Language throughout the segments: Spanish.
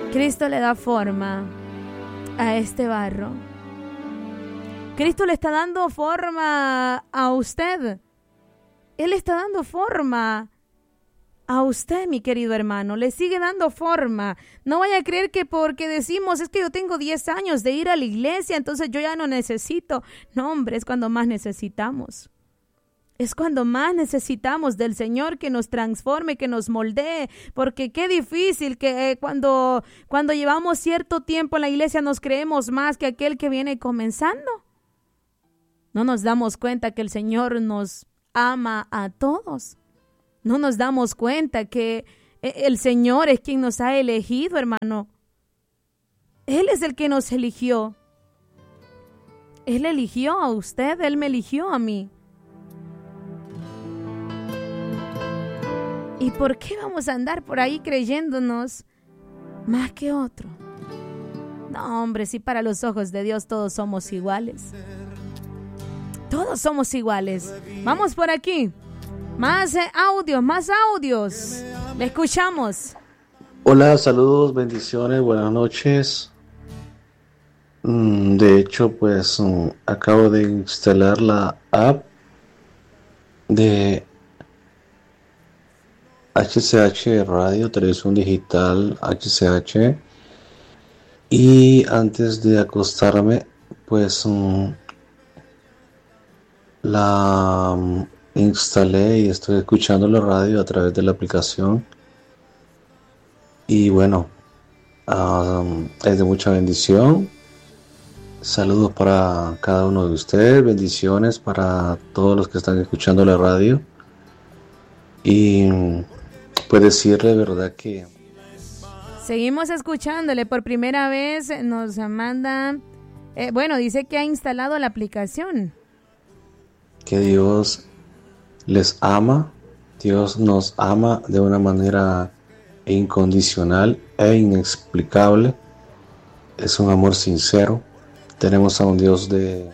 Cristo le da forma a este barro. Cristo le está dando forma a usted. Él está dando forma a usted, mi querido hermano. Le sigue dando forma. No vaya a creer que porque decimos, es que yo tengo 10 años de ir a la iglesia, entonces yo ya no necesito. No, hombre, es cuando más necesitamos. Es cuando más necesitamos del Señor que nos transforme, que nos moldee, porque qué difícil que cuando llevamos cierto tiempo en la iglesia nos creemos más que aquel que viene comenzando. No nos damos cuenta que el Señor nos ama a todos. No nos damos cuenta que el Señor es quien nos ha elegido, hermano. Él es el que nos eligió. Él eligió a usted, Él me eligió a mí. ¿Y por qué vamos a andar por ahí creyéndonos más que otro? No, hombre, si para los ojos de Dios todos somos iguales. Todos somos iguales. Vamos por aquí. Más audios. Le escuchamos. Hola, saludos, bendiciones, buenas noches. De hecho, pues acabo de instalar la app de HCH Radio, Televisión Digital HCH. Y antes de acostarme, pues la instalé y estoy escuchando la radio a través de la aplicación. Y bueno, es de mucha bendición. Saludos para cada uno de ustedes, bendiciones para todos los que están escuchando la radio. Y pues decirle, verdad, que seguimos escuchándole. Por primera vez nos manda, dice que ha instalado la aplicación. Que Dios les ama, Dios nos ama de una manera incondicional e inexplicable. Es un amor sincero. Tenemos a un Dios de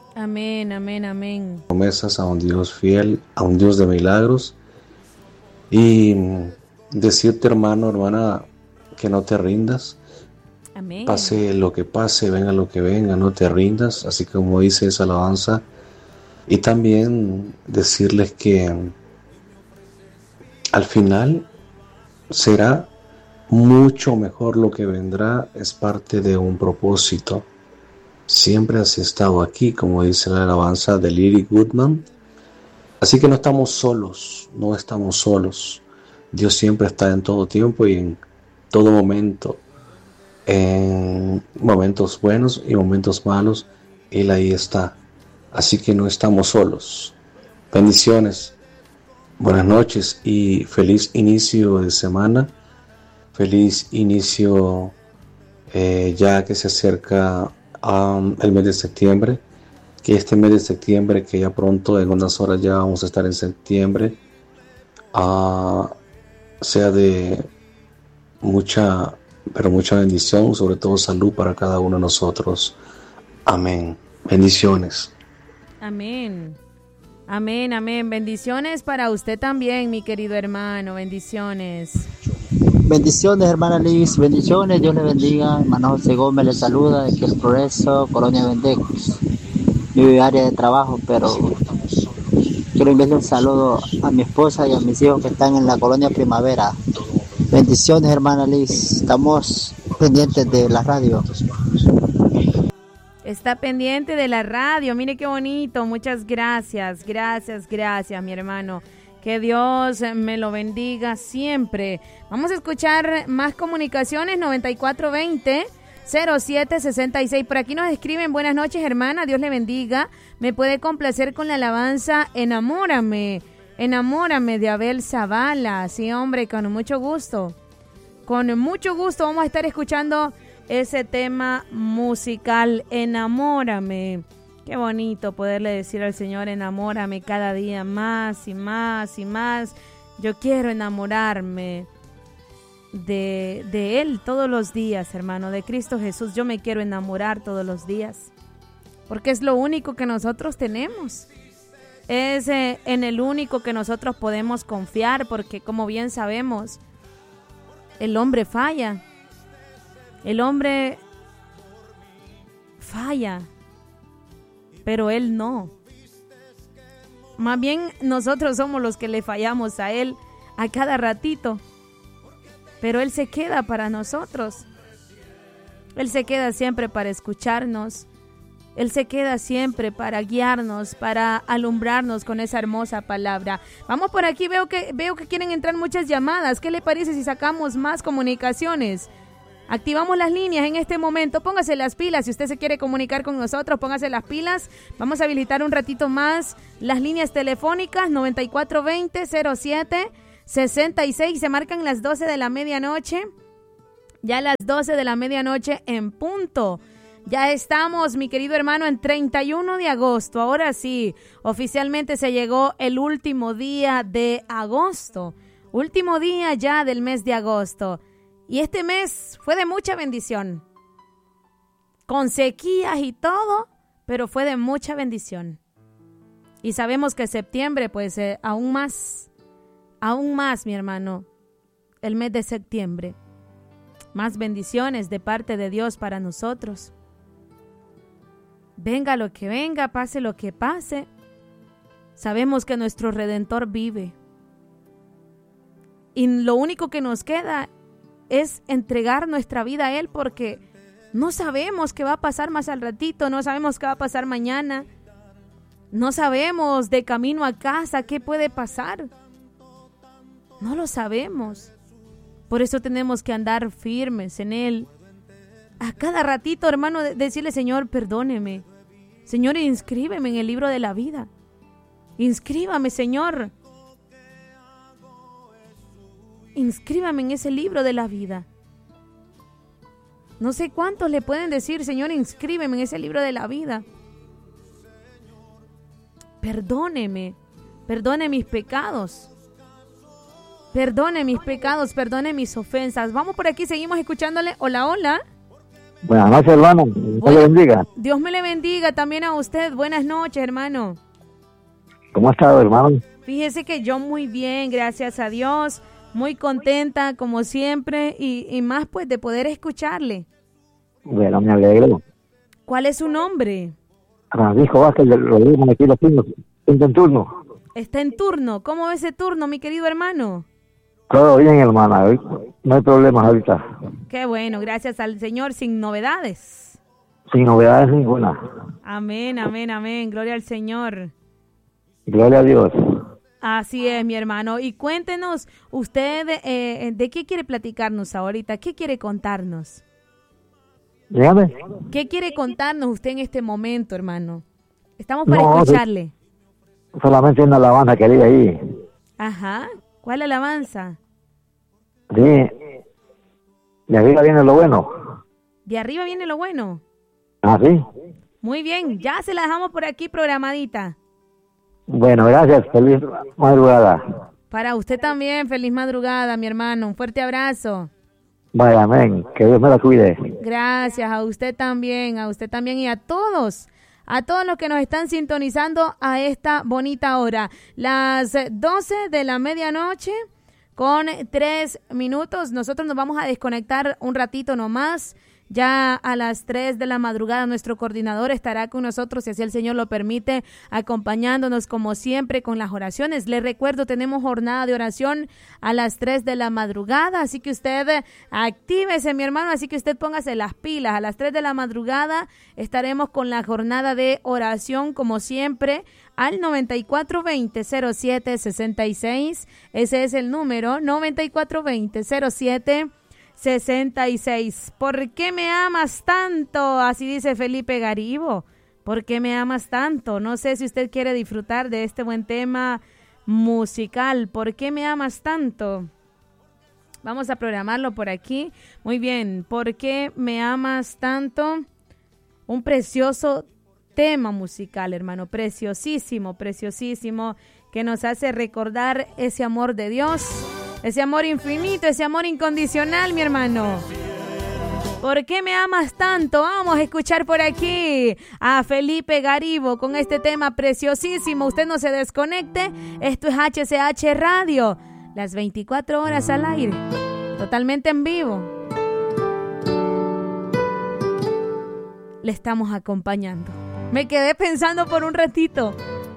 amén promesas, a un Dios fiel, a un Dios de milagros. Y decirte, hermano, hermana, que no te rindas. Amén. Pase lo que pase, venga lo que venga, no te rindas, así como dice esa alabanza. Y también decirles que al final será mucho mejor lo que vendrá, es parte de un propósito. Siempre has estado aquí, como dice la alabanza de Lily Goodman. Así que no estamos solos. Dios siempre está en todo tiempo y en todo momento. En momentos buenos y momentos malos, Él ahí está. Así que no estamos solos. Bendiciones, buenas noches y feliz inicio de semana. Feliz inicio ya que se acerca el mes de septiembre. Que este mes de septiembre, que ya pronto, en unas horas ya vamos a estar en septiembre, sea de mucha bendición, sobre todo salud para cada uno de nosotros. Amén. Bendiciones. Amén. Bendiciones para usted también, mi querido hermano. Bendiciones. Bendiciones, hermana Liz. Bendiciones. Dios le bendiga. Hermano José Gómez le saluda de aquí El Progreso, Colonia Vendecos. Mi área de trabajo, pero quiero enviarle un saludo a mi esposa y a mis hijos que están en la Colonia Primavera. Bendiciones, hermana Liz. Estamos pendientes de la radio. Está pendiente de la radio. Mire qué bonito. Muchas gracias, mi hermano. Que Dios me lo bendiga siempre. Vamos a escuchar más comunicaciones. 9420-0766. Por aquí nos escriben: buenas noches, hermana. Dios le bendiga. Me puede complacer con la alabanza Enamórame de Abel Zavala. Sí, hombre, con mucho gusto. Con mucho gusto vamos a estar escuchando ese tema musical, Enamórame. Qué bonito poderle decir al Señor: enamórame cada día más y más y más. Yo quiero enamorarme de Él todos los días, hermano, de Cristo Jesús. Yo me quiero enamorar todos los días, porque es lo único que nosotros tenemos. Es en el único que nosotros podemos confiar, porque como bien sabemos, el hombre falla. El hombre falla, pero Él no. Más bien nosotros somos los que le fallamos a Él a cada ratito. Pero Él se queda para nosotros. Él se queda siempre para escucharnos. Él se queda siempre para guiarnos, para alumbrarnos con esa hermosa palabra. Vamos por aquí, veo que quieren entrar muchas llamadas. ¿Qué le parece si sacamos más comunicaciones? Activamos las líneas en este momento. Póngase las pilas. Si usted se quiere comunicar con nosotros, póngase las pilas. Vamos a habilitar un ratito más las líneas telefónicas 9420-07-66. Se marcan las 12 de la medianoche. Ya las 12 de la medianoche en punto. Ya estamos, mi querido hermano, en 31 de agosto. Ahora sí, oficialmente se llegó el último día de agosto. Último día ya del mes de agosto. Y este mes fue de mucha bendición. Con sequías y todo, pero fue de mucha bendición. Y sabemos que septiembre, pues aún más, mi hermano, el mes de septiembre. Más bendiciones de parte de Dios para nosotros. Venga lo que venga, pase lo que pase, sabemos que nuestro Redentor vive. Y lo único que nos queda es entregar nuestra vida a Él, porque no sabemos qué va a pasar más al ratito, no sabemos qué va a pasar mañana, no sabemos de camino a casa qué puede pasar. No lo sabemos. Por eso tenemos que andar firmes en Él. A cada ratito, hermano, decirle: Señor, perdóneme. Señor, inscríbeme en el libro de la vida. Inscríbame, Señor. Inscríbame en ese libro de la vida. No sé cuántos le pueden decir: Señor, inscríbeme en ese libro de la vida. Perdóneme. Perdone mis pecados. Perdone mis pecados, perdone mis ofensas. Vamos por aquí, seguimos escuchándole. Hola, hola. Buenas noches, hermano. Dios le bendiga. Dios me le bendiga también a usted. Buenas noches, hermano. ¿Cómo ha estado, hermano? Fíjese que yo muy bien, gracias a Dios. Muy contenta, como siempre, y más pues de poder escucharle. Bueno, me alegro. ¿Cuál es su nombre? Francisco Vázquez, lo digo aquí los pinos. Está en turno. Está en turno. ¿Cómo va ese turno, mi querido hermano? Todo bien, hermana. No hay problemas ahorita. Qué bueno, gracias al Señor, sin novedades. Sin novedades ninguna. Amén, amén, amén. Gloria al Señor. Gloria a Dios. Así es, mi hermano. Y cuéntenos, usted, ¿de qué quiere platicarnos ahorita? ¿Qué quiere contarnos? Dígame. ¿Qué quiere contarnos usted en este momento, hermano? Estamos para escucharle. Solamente una alabanza que leí ahí. Ajá. ¿Cuál alabanza? Sí. De arriba viene lo bueno. ¿De arriba viene lo bueno? ¿Ah, sí? Muy bien, ya se la dejamos por aquí programadita. Bueno, gracias. Feliz madrugada. Para usted también, feliz madrugada, mi hermano. Un fuerte abrazo. Vaya, amén. Que Dios me la cuide. Gracias, a usted también y a todos los que nos están sintonizando a esta bonita hora. Las 12 de la medianoche con 3 minutos. Nosotros nos vamos a desconectar un ratito nomás. Ya a las 3 de la madrugada nuestro coordinador estará con nosotros, si así el Señor lo permite, acompañándonos como siempre con las oraciones. Les recuerdo, tenemos jornada de oración a las 3 de la madrugada, así que usted actívese, mi hermano, así que usted póngase las pilas. A las 3 de la madrugada estaremos con la jornada de oración como siempre al 9420-0766. Ese es el número, 9420-0766. ¿Por qué me amas tanto? Así dice Felipe Garibo. ¿Por qué me amas tanto? No sé si usted quiere disfrutar de este buen tema musical. ¿Por qué me amas tanto? Vamos a programarlo por aquí. Muy bien. ¿Por qué me amas tanto? Un precioso tema musical, hermano. Preciosísimo, preciosísimo, que nos hace recordar ese amor de Dios. Ese amor infinito, ese amor incondicional, mi hermano. ¿Por qué me amas tanto? Vamos a escuchar por aquí a Felipe Garibo con este tema preciosísimo. Usted no se desconecte. Esto es HCH Radio. Las 24 horas al aire. Totalmente en vivo. le estamos acompañando. Me quedé pensando por un ratito.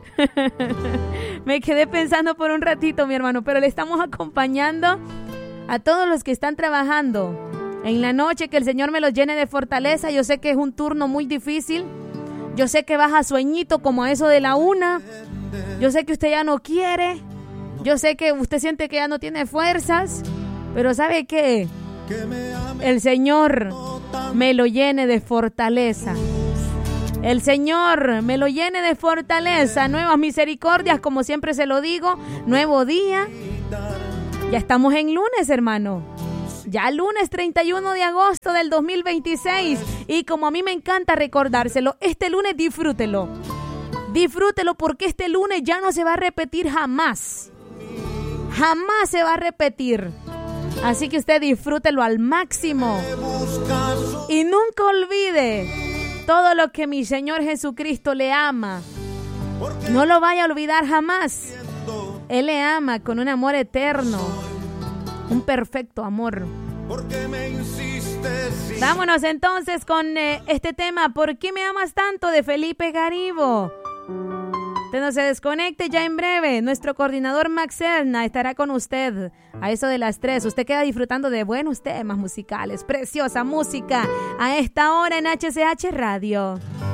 Me quedé pensando por un ratito, mi hermano, pero le estamos acompañando a todos los que están trabajando en la noche, que el Señor me los llene de fortaleza. Yo sé que es un turno muy difícil. Yo sé que baja sueñito como a eso de la 1. Yo sé que usted ya no quiere. Yo sé que usted siente que ya no tiene fuerzas. Pero ¿sabe qué? El Señor me lo llene de fortaleza. El Señor me lo llene de fortaleza. Nuevas misericordias, como siempre se lo digo. Nuevo día. Ya estamos en lunes, hermano. Ya lunes 31 de agosto del 2026. Y como a mí me encanta recordárselo, este lunes disfrútelo. Disfrútelo, porque este lunes ya no se va a repetir jamás. Jamás se va a repetir. Así que usted disfrútelo al máximo. Y nunca olvide todo lo que mi Señor Jesucristo le ama. No lo vaya a olvidar jamás. Él le ama con un amor eterno. Un perfecto amor. Vámonos entonces con este tema, ¿por qué me amas tanto?, de Felipe Garibo. Usted no se desconecte, ya en breve nuestro coordinador Max Serna estará con usted a eso de las 3. Usted queda disfrutando de buenos temas musicales, preciosa música a esta hora en HCH Radio.